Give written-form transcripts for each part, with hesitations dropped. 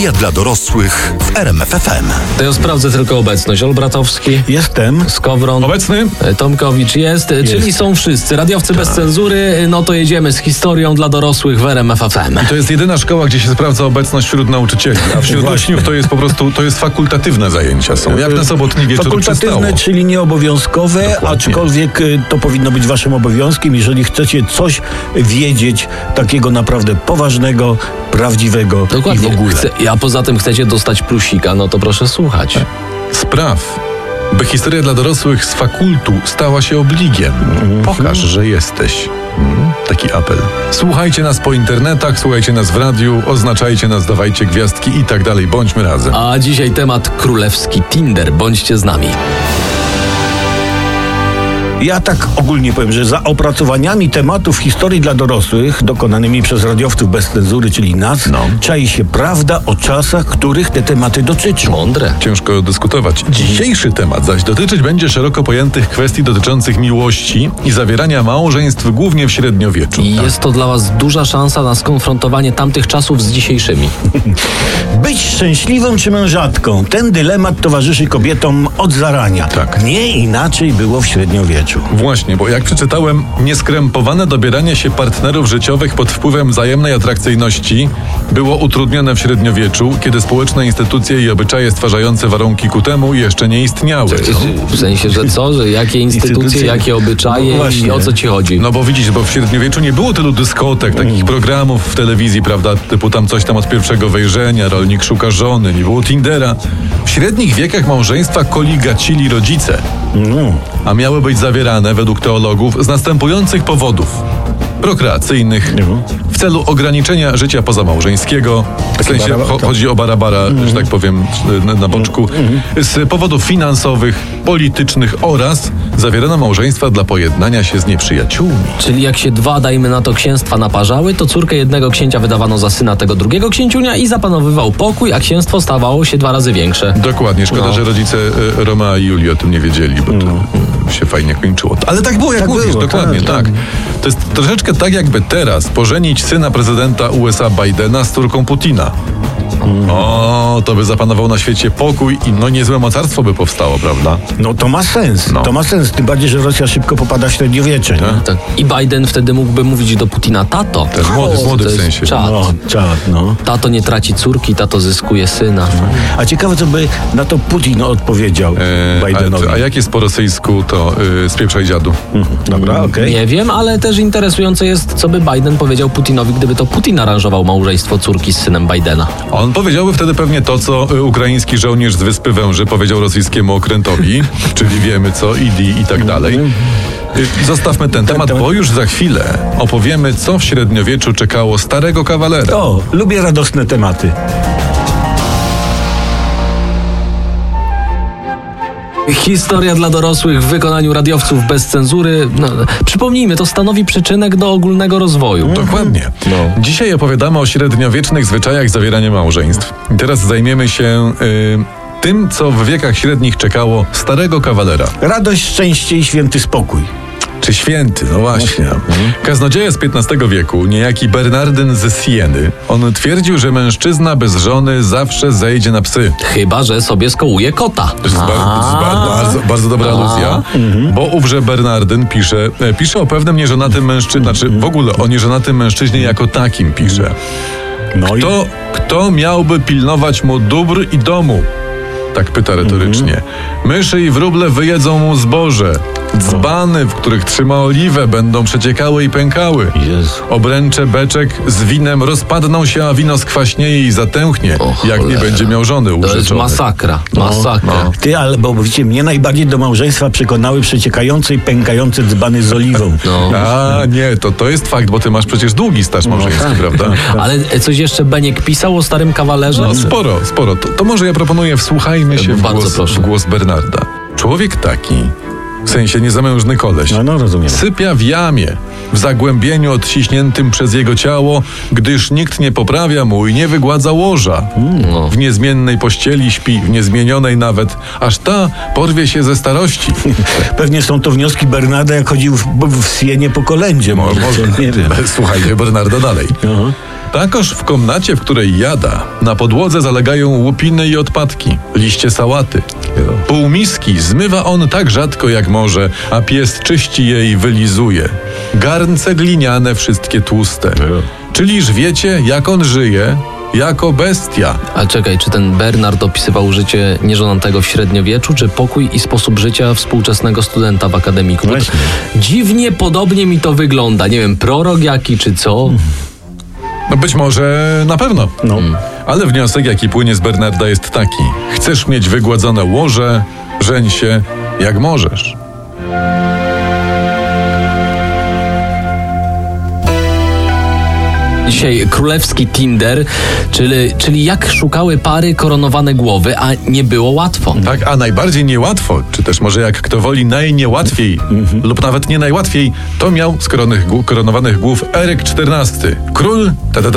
Historia dla dorosłych w RMF FM. To ja sprawdzę tylko obecność. Olbratowski. Jestem. Skowron. Obecny? Tomkowicz jest. Czyli są wszyscy. Radiowcy bez cenzury. No to jedziemy z historią dla dorosłych w RMF FM. To jest jedyna szkoła, gdzie się sprawdza obecność wśród nauczycieli, a wśród uczniów to jest po prostu, to jest fakultatywne zajęcia są, jak na sobotni wieczór przystało. Fakultatywne, czyli nieobowiązkowe, Dokładnie. aczkolwiek to powinno być waszym obowiązkiem, jeżeli chcecie coś wiedzieć takiego naprawdę poważnego, prawdziwego i w ogóle. A poza tym chcecie dostać plusika, no to proszę słuchać. Spraw, by historia dla dorosłych z fakultu stała się obligiem. Pokaż, że jesteś. Taki apel. Słuchajcie nas po internetach, słuchajcie nas w radiu, oznaczajcie nas, dawajcie gwiazdki i tak dalej. Bądźmy razem. A dzisiaj temat królewski Tinder. Bądźcie z nami. Ja tak ogólnie powiem, że za opracowaniami tematów historii dla dorosłych dokonanymi przez radiowców bez cenzury, czyli nas, czai się prawda o czasach, których te tematy dotyczą. Mądre. Ciężko dyskutować. Dzisiejszy temat zaś dotyczyć będzie szeroko pojętych kwestii dotyczących miłości i zawierania małżeństw głównie w średniowieczu. I jest to dla was duża szansa na skonfrontowanie tamtych czasów z dzisiejszymi. Być szczęśliwą czy mężatką? Ten dylemat towarzyszy kobietom od zarania. Tak. Nie inaczej było w średniowieczu. Właśnie, bo jak przeczytałem, nieskrępowane dobieranie się partnerów życiowych pod wpływem wzajemnej atrakcyjności było utrudnione w średniowieczu, kiedy społeczne instytucje i obyczaje stwarzające warunki ku temu jeszcze nie istniały. W sensie, że co? Że jakie instytucje, jakie obyczaje No i właśnie. o co ci chodzi? No bo widzisz, bo w średniowieczu nie było tylu dyskotek, takich programów w telewizji, prawda, typu tam coś tam od pierwszego wejrzenia, rolnik szuka żony, nie było Tindera. W średnich wiekach małżeństwa koligacili rodzice, a miały być zawierane według teologów z następujących powodów. Prokreacyjnych, w celu ograniczenia życia pozamałżeńskiego, w sensie chodzi o barabara, że tak powiem, na boczku, z powodów finansowych, politycznych oraz zawierano małżeństwa dla pojednania się z nieprzyjaciółmi. Czyli jak się dwa, dajmy na to, księstwa naparzały, to córkę jednego księcia wydawano za syna tego drugiego księciunia i zapanowywał pokój, a księstwo stawało się 2 razy większe. Dokładnie, szkoda, że rodzice Romea i Julii o tym nie wiedzieli, bo to się fajnie kończyło. Ale tak było, jak mówisz, było, dokładnie, tak. To jest troszeczkę tak, jakby teraz pożenić syna prezydenta USA Bidena z córką Putina. O, to by zapanował na świecie pokój i no niezłe mocarstwo by powstało, prawda? No to ma sens. No. To ma sens, tym bardziej, że Rosja szybko popada w średniowiecze. Nie? Tak. I Biden wtedy mógłby mówić do Putina: tato. Też młody to w jest sensie. czad. No. Tato nie traci córki, tato zyskuje syna. A ciekawe, co by na to Putin odpowiedział Bidenowi. A jak jest po rosyjsku, to spieprzaj dziadu. Dobra, okej. Nie wiem, ale też interesujące jest, co by Biden powiedział Putinowi, gdyby to Putin aranżował małżeństwo córki z synem Bidena. On powiedziałby wtedy pewnie to, co ukraiński żołnierz z Wyspy Węży powiedział rosyjskiemu okrętowi, czyli wiemy co, i tak dalej. Zostawmy ten temat, bo już za chwilę opowiemy, co w średniowieczu czekało starego kawalera. O, lubię radosne tematy. Historia dla dorosłych w wykonaniu radiowców bez cenzury. No, przypomnijmy, to stanowi przyczynek do ogólnego rozwoju. Dokładnie. Dzisiaj opowiadamy o średniowiecznych zwyczajach zawierania małżeństw. I teraz zajmiemy się tym, co w wiekach średnich czekało starego kawalera. Radość, szczęście i święty spokój. Czy święty, no właśnie. Kaznodzieja z XV wieku, niejaki Bernardyn ze Sieny, on twierdził, że mężczyzna bez żony zawsze zejdzie na psy. Chyba że sobie skołuje kota. To jest bardzo dobra aluzja, bo ówże Bernardyn pisze o pewnym nieżonatym mężczyźnie, znaczy w ogóle o nieżonatym mężczyźnie jako takim pisze. Kto miałby pilnować mu dóbr i domu? Tak pyta retorycznie. Myszy i wróble wyjedzą mu zboże. Dzbany, w których trzyma oliwę, będą przeciekały i pękały. Obręcze beczek z winem rozpadną się, a wino skwaśnieje i zatęchnie, jak nie będzie miał żony To urzeczonej. jest masakra. Masakra. Ty, ale bo wiecie, mnie najbardziej do małżeństwa przekonały przeciekające i pękające dzbany z oliwą. A nie, to jest fakt, bo ty masz przecież długi staż małżeński, prawda? Ale coś jeszcze Beniek pisał o starym kawalerze? No sporo. To może ja proponuję, wsłuchajmy się w głos Bernarda. Człowiek taki, w sensie niezamężny koleś, No, rozumiem. sypia w jamie, w zagłębieniu odciśniętym przez jego ciało, gdyż nikt nie poprawia mu i nie wygładza łoża. W niezmiennej pościeli śpi, w niezmienionej nawet, aż ta porwie się ze starości. Pewnie są to wnioski Bernarda, jak chodził w Sienie po kolędzie. Może. Nie wiem. Słuchajcie Bernarda dalej. Takoż w komnacie, w której jada, na podłodze zalegają łupiny i odpadki, liście sałaty. Pół miski zmywa on tak rzadko jak może, a pies czyści je i wylizuje. Garnce gliniane wszystkie tłuste. Czyliż wiecie, jak on żyje? Jako bestia. A czekaj, czy ten Bernard opisywał życie nieżonatego w średniowieczu, czy pokój i sposób życia współczesnego studenta w akademiku? Właśnie. Dziwnie podobnie mi to wygląda. Nie wiem, prorok jaki czy co? No być może na pewno. No. Ale wniosek, jaki płynie z Bernarda, jest taki. Chcesz mieć wygładzone łoże, żeń się jak możesz. Dzisiaj królewski Tinder, czyli jak szukały pary koronowane głowy, a nie było łatwo. Tak, a najbardziej niełatwo, czy też może jak kto woli najniełatwiej, lub nawet nie najłatwiej, to miał z koronowanych głów Eryk XIV, król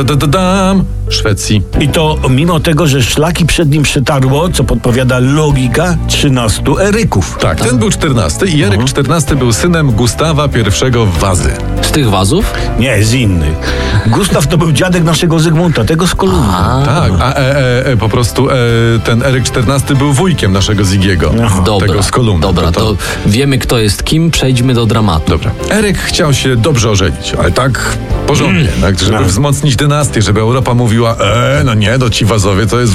Szwecji. I to mimo tego, że szlaki przed nim przetarło, co podpowiada logika 13 Eryków. Tak, ten był XIV i Eryk XIV był synem Gustawa I Wazy. Z tych wazów? Nie, z innych. Gustaw to był dziadek naszego Zygmunta, tego z Kolumny. Tak, po prostu ten Eryk XIV był wujkiem naszego Zigiego, tego z Kolumny. Dobra, to wiemy kto jest kim, przejdźmy do dramatu. Dobra. Eryk chciał się dobrze ożenić, ale tak porządnie, tak, żeby wzmocnić dynastię, żeby Europa mówiła, no nie, to ci Wazowie to jest...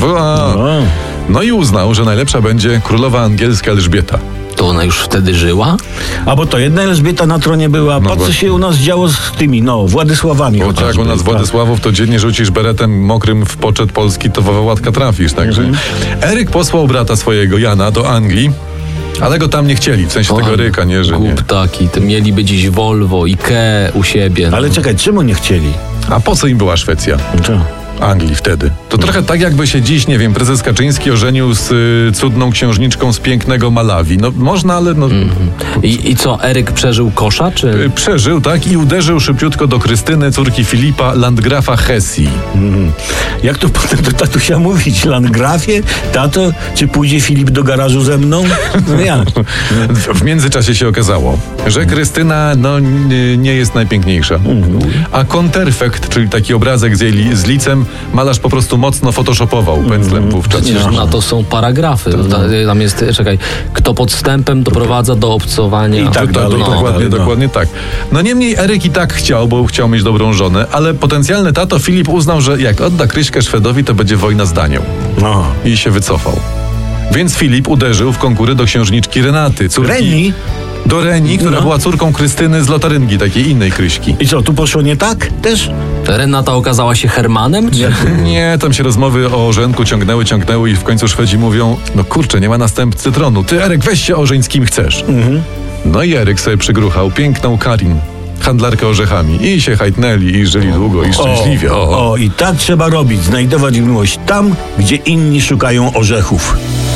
No i uznał, że najlepsza będzie królowa angielska Elżbieta. To ona już wtedy żyła? A bo to jedna Elżbieta na tronie była. Patrz, co się u nas działo z tymi, Władysławami. Bo tak, u nas Władysławów to dziennie rzucisz beretem mokrym w poczet Polski, to łatka trafisz, także... Eryk posłał brata swojego, Jana, do Anglii, ale go tam nie chcieli, w sensie tego Eryka, nie, że nie. Taki, mieliby dziś Volvo, Ikea u siebie. No. Ale czekaj, czemu nie chcieli? A po co im była Szwecja? Anglii wtedy. To trochę tak, jakby się dziś, nie wiem, prezes Kaczyński ożenił z cudną księżniczką z pięknego Malawi. No można, ale no... I co, Eryk przeżył kosza, czy... Przeżył, tak, i uderzył szybciutko do Krystyny, córki Filipa, landgrafa Hesji. Jak to potem do tatusia mówić? Landgrafie? Tato? Czy pójdzie Filip do garażu ze mną? No jak? W międzyczasie się okazało, że Krystyna, nie jest najpiękniejsza. A konterfekt, czyli taki obrazek z licem, malarz po prostu mocno photoshopował pędzlem wówczas. Przecież na to są paragrafy. Tam jest, czekaj, kto podstępem doprowadza do obcowania. I tak dalej. Dokładnie tak. No niemniej Eryk i tak chciał, bo chciał mieć dobrą żonę, ale potencjalny tato Filip uznał, że jak odda Kryśkę Szwedowi, to będzie wojna z Danią. I się wycofał. Więc Filip uderzył w konkury do księżniczki Renaty, córki... Reni? Do Reni, która była córką Krystyny z Lotaryngi, takiej innej Kryśki. I co, tu poszło nie tak też? Renata okazała się Hermanem? Czy... Nie, tam się rozmowy o ożenku ciągnęły i w końcu Szwedzi mówią, no kurczę, nie ma następcy tronu. Ty, Eryk, weź się ożeń z kim chcesz. No i Eryk sobie przygruchał piękną Karin, handlarkę orzechami. I się hajtnęli, i żyli długo, i szczęśliwie. I tak trzeba robić, znajdować miłość tam, gdzie inni szukają orzechów.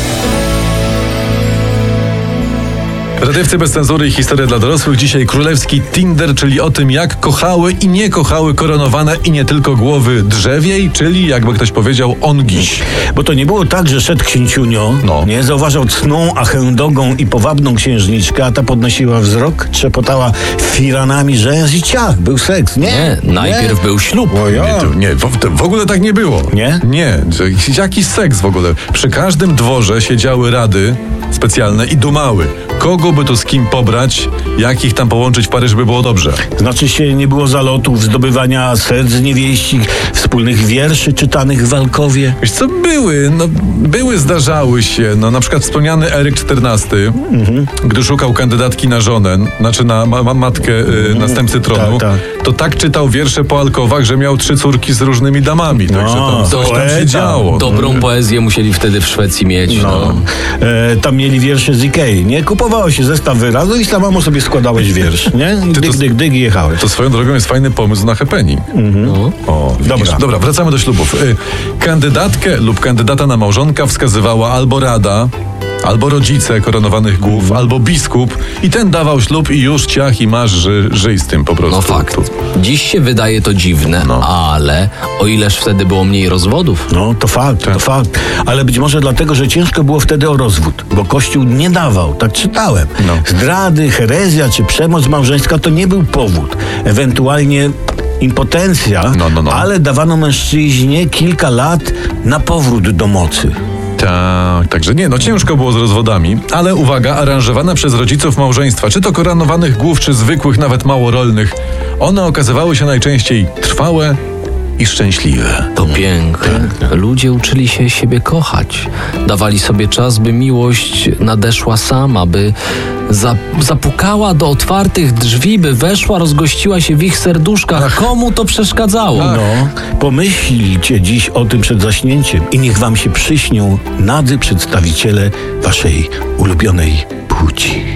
Radiowcy bez cenzury i historia dla dorosłych. Dzisiaj królewski Tinder, czyli o tym, jak kochały i nie kochały koronowane i nie tylko głowy drzewiej, czyli jakby ktoś powiedział ongiś. Bo to nie było tak, że szedł księciunio, nie zauważał cną, a chędogą i powabną księżniczkę, a ta podnosiła wzrok, trzepotała firanami, że i ciach, był seks, nie? Najpierw był ślub. W ogóle tak nie było. Nie? Nie, jakiś seks w ogóle. Przy każdym dworze siedziały rady specjalne i dumały. Kogo by tu z kim pobrać, jak ich tam połączyć w pary, żeby było dobrze. Znaczy się nie było zalotów, zdobywania serc niewieścich, wspólnych wierszy czytanych w alkowie? Wiesz co, zdarzały się. Na przykład wspomniany Eryk XIV, gdy szukał kandydatki na żonę, znaczy na matkę następcy tronu, to tak czytał wiersze po alkowach, że miał 3 córki z różnymi damami. Także coś tam się działo. Dobrą poezję musieli wtedy w Szwecji mieć. Tam mieli wiersze z Ikei, nie? Kupowało się zestaw wyrazu i samemu sobie składałeś wiersz, nie? I dyg i jechałeś. To swoją drogą jest fajny pomysł na happening. Dobra, wracamy do ślubów. Kandydatkę lub kandydata na małżonka wskazywała albo rada, albo rodzice koronowanych głów, albo biskup i ten dawał ślub i już ciach i masz, żyj z tym po prostu. No fakt. Dziś się wydaje to dziwne, ale o ileż wtedy było mniej rozwodów. No to fakt. Ale być może dlatego, że ciężko było wtedy o rozwód, bo Kościół nie dawał, tak czytałem. Zdrady, herezja czy przemoc małżeńska to nie był powód. Ewentualnie impotencja, ale dawano mężczyźnie kilka lat na powrót do mocy. Tak, także nie, ciężko było z rozwodami, ale uwaga, aranżowane przez rodziców małżeństwa, czy to koronowanych głów, czy zwykłych, nawet małorolnych, one okazywały się najczęściej trwałe i szczęśliwe. To piękne. Ludzie uczyli się siebie kochać. Dawali sobie czas, by miłość nadeszła sama, by zapukała do otwartych drzwi, by weszła, rozgościła się w ich serduszkach. Komu to przeszkadzało? Pomyślcie dziś o tym przed zaśnięciem i niech wam się przyśnią nadzy przedstawiciele waszej ulubionej płci.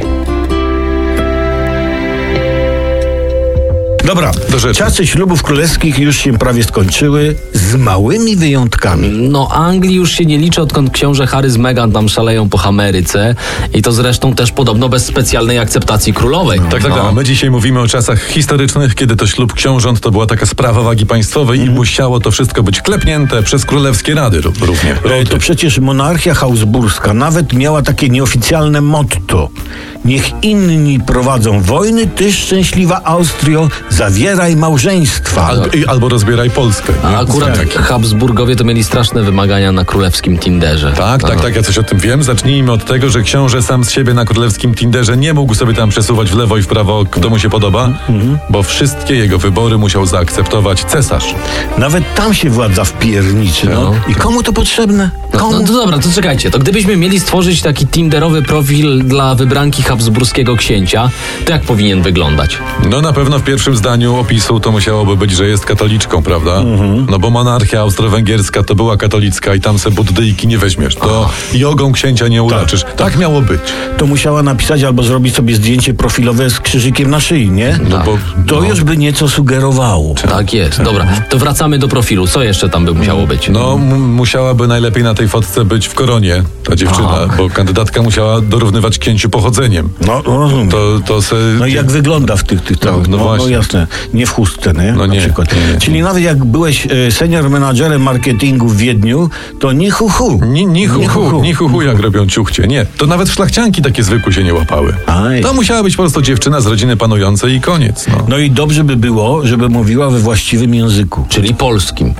Dobra, czasy ślubów królewskich już się prawie skończyły, z małymi wyjątkami. Anglii już się nie liczy, odkąd książę Harry z Meghan tam szaleją po Ameryce i to zresztą też podobno bez specjalnej akceptacji królowej. Tak. A my dzisiaj mówimy o czasach historycznych, kiedy to ślub książąt to była taka sprawa wagi państwowej i musiało to wszystko być klepnięte przez królewskie rady równie. To przecież monarchia habsburska nawet miała takie nieoficjalne motto: niech inni prowadzą wojny, ty szczęśliwa Austrio, zawieraj małżeństwa. Albo rozbieraj Polskę. A akurat Habsburgowie to mieli straszne wymagania na królewskim Tinderze. Tak, ja coś o tym wiem. Zacznijmy od tego, że książę sam z siebie na królewskim Tinderze nie mógł sobie tam przesuwać w lewo i w prawo, kto mu się podoba, bo wszystkie jego wybory musiał zaakceptować cesarz. Nawet tam się władza wpierniczy. I komu to potrzebne? No to dobra, to czekajcie. To gdybyśmy mieli stworzyć taki tinderowy profil dla wybranki habsburskiego księcia, to jak powinien wyglądać? Na pewno w pierwszym zdaniu opisu to musiałoby być, że jest katoliczką, prawda? Bo monarchia austro-węgierska to była katolicka i tam se buddyjki nie weźmiesz. To jogą księcia nie uraczysz. Tak miało być. To musiała napisać albo zrobić sobie zdjęcie profilowe z krzyżykiem na szyi, nie? To już by nieco sugerowało. Tak jest. Dobra, to wracamy do profilu. Co jeszcze tam by musiało być? musiałaby najlepiej na tej fotce być w koronie ta dziewczyna, bo kandydatka musiała dorównywać księciu pochodzeniem. Rozumiem. I jak wygląda w tych właśnie. Jasne. Nie w chustce, nie? Na przykład. Nie. Czyli nawet jak byłeś senior menadżerem marketingu w Wiedniu, to ni hu hu, jak robią ciuchcie. Nie, to nawet szlachcianki takie zwykłe się nie łapały. To musiała być po prostu dziewczyna z rodziny panującej i koniec. I dobrze by było, żeby mówiła we właściwym języku. Czyli polskim.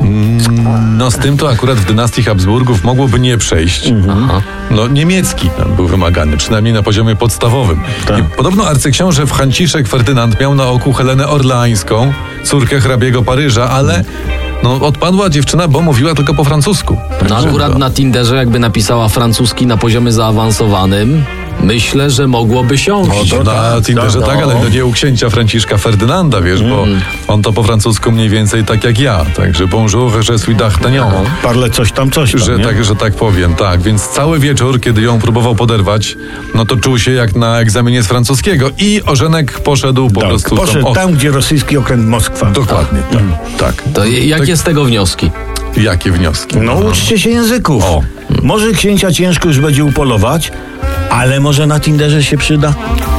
Z tym to akurat w dynastii Habsburgów mogłoby nie przejść. Niemiecki tam był wymagany, przynajmniej na poziomie podstawowym. Podobno arcyksiąże Franciszek Ferdynand miał na oku Helenę Orleańską, córkę hrabiego Paryża, ale odpadła dziewczyna, bo mówiła tylko po francusku. Akurat na Tinderze jakby napisała francuski na poziomie zaawansowanym, myślę, że mogłoby siąść. Na Tinderze ale nie u księcia Franciszka Ferdynanda, wiesz, bo on to po francusku mniej więcej tak jak ja. Także bonjour, je suis d'Artagnan. Parle coś tam, że tak powiem, tak. Więc cały wieczór, kiedy ją próbował poderwać, to czuł się jak na egzaminie z francuskiego i Ożenek poszedł po prostu tam, gdzie rosyjski okręt Moskwa. Dokładnie, tak. To jakie z tego wnioski? Jakie wnioski? Uczcie się języków. Może księcia ciężko już będzie upolować, ale może na Tinderze się przyda.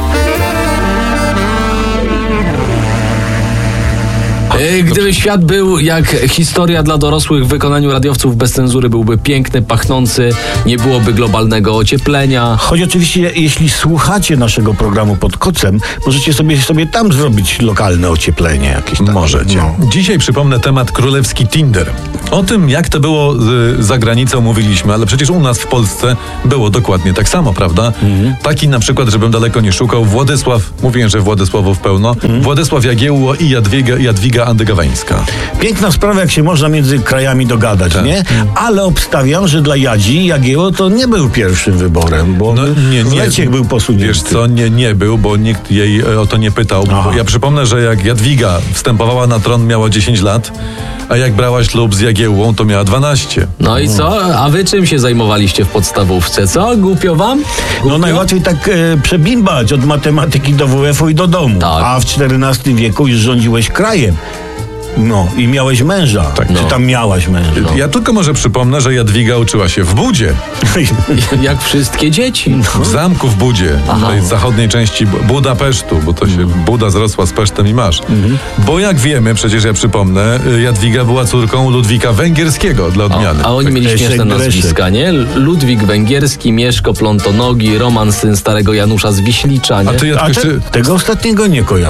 Gdyby świat był jak historia dla dorosłych w wykonaniu radiowców bez cenzury, byłby piękny, pachnący, nie byłoby globalnego ocieplenia. Choć oczywiście, jeśli słuchacie naszego programu pod kocem, możecie sobie tam zrobić lokalne ocieplenie jakieś. Możecie. Dzisiaj przypomnę temat królewski Tinder. O tym, jak to było za granicą, mówiliśmy, ale przecież u nas w Polsce było dokładnie tak samo, prawda? Taki na przykład, żebym daleko nie szukał, mówiłem, że Władysławów pełno, Władysław Jagiełło i Jadwiga Andygaweńska. Piękna sprawa, jak się można między krajami dogadać, nie? Ale obstawiam, że dla Jagiełło to nie był pierwszym wyborem, bo Leciek był posunięty. Wiesz co, nie był, bo nikt jej o to nie pytał. Ja przypomnę, że jak Jadwiga wstępowała na tron, miała 10 lat, a jak brała ślub z Jagiełłą, to miała 12. I co? A wy czym się zajmowaliście w podstawówce? Co? Głupio wam? Głupio? Najłatwiej tak przebimbać od matematyki do WF-u i do domu. A w XIV wieku już rządziłeś krajem. I miałeś męża. Czy tam miałaś męża? Ja tylko może przypomnę, że Jadwiga uczyła się w Budzie. Jak wszystkie dzieci. W zamku w Budzie, tej zachodniej części Budapesztu, bo to się Buda zrosła z Pesztem i masz. Bo jak wiemy, przecież ja przypomnę, Jadwiga była córką Ludwika Węgierskiego dla odmiany. A oni mieli śmieszne nazwiska, nie? Ludwik Węgierski, Mieszko Plontonogi, Roman, syn starego Janusza z Wiślicza, nie? Tego ostatniego nie kojarzę.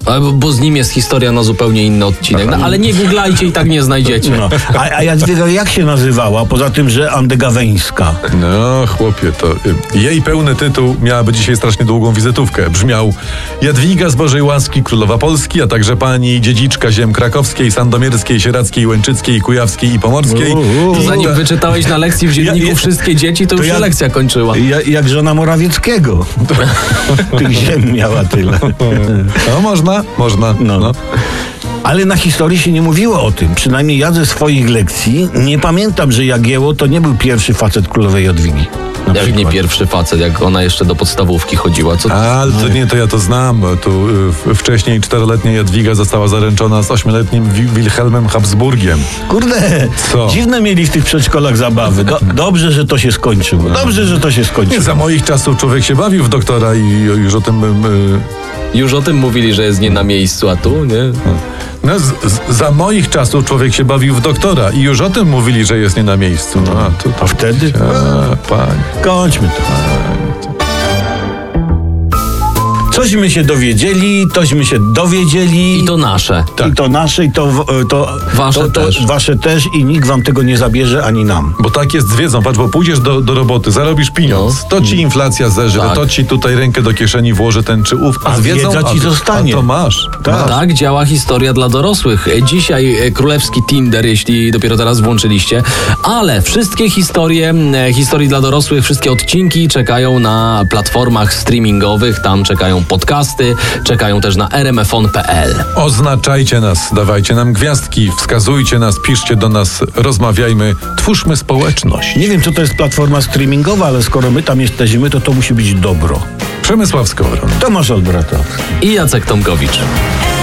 Bo z nim jest historia na zupełnie inny odcinek. No, ale nie googlajcie i tak nie znajdziecie. No. A Jadwiga jak się nazywała? Poza tym, że Andegaweńska. No, chłopie, to jej pełny tytuł miałaby dzisiaj strasznie długą wizytówkę. Brzmiał: Jadwiga z Bożej łaski, królowa Polski, a także pani dziedziczka ziem krakowskiej, sandomierskiej, sieradzkiej, łęczyckiej, kujawskiej i pomorskiej. Zanim wyczytałeś na lekcji w dzienniku wszystkie dzieci, to już się lekcja kończyła. Jak żona Morawieckiego. Tych ziem miała tyle. No, można. No. Ale na historii się nie mówiło o tym. Przynajmniej ja ze swoich lekcji nie pamiętam, że Jagiełło to nie był pierwszy facet królowej Jadwigi. Jak nie pierwszy facet, jak ona jeszcze do podstawówki chodziła. Ale to nie, to ja to znam. Tu wcześniej 4-letnia Jadwiga została zaręczona z 8-letnim Wilhelmem Habsburgiem. Kurde, Co? Dziwne mieli w tych przedszkolach zabawy. Dobrze, że to się skończyło. Nie, za moich czasów człowiek się bawił w doktora i już o tym... Już o tym mówili, że jest nie na miejscu, a tu, nie? No, za moich czasów człowiek się bawił w doktora i już o tym mówili, że jest nie na miejscu. No, A wtedy? Panie. Kończmy to. Cośmy się dowiedzieli, tośmy się dowiedzieli. I to nasze. I to nasze, i to Wasze też. Wasze też i nikt wam tego nie zabierze, ani nam. Bo tak jest z wiedzą, patrz, bo pójdziesz do roboty, zarobisz pieniądz, to ci inflacja zeżre, Tak. to ci tutaj rękę do kieszeni włoży ten czy ów, A z wiedzą, wiedza ci zostanie. A to masz. Tak. Tak działa historia dla dorosłych. Dzisiaj królewski Tinder, jeśli dopiero teraz włączyliście, ale wszystkie historii dla dorosłych, wszystkie odcinki czekają na platformach streamingowych, tam czekają podcasty, czekają też na rmfon.pl. Oznaczajcie nas, dawajcie nam gwiazdki, wskazujcie nas, piszcie do nas, rozmawiajmy, twórzmy społeczność. Nie wiem, co to jest platforma streamingowa, ale skoro my tam jesteśmy, to musi być dobro. Przemysław Skowron. Tomasz Olbratowski. I Jacek Tomkowicz.